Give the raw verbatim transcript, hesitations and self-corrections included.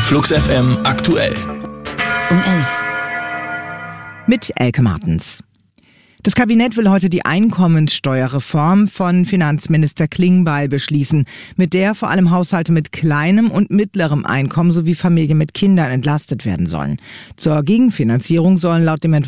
Flux F M aktuell. Um elf. Mit Elke Martens. Das Kabinett will heute die Einkommensteuerreform von Finanzminister Klingbeil beschließen, mit der vor allem Haushalte mit kleinem und mittlerem Einkommen sowie Familien mit Kindern entlastet werden sollen. Zur Gegenfinanzierung sollen laut dem Entwurf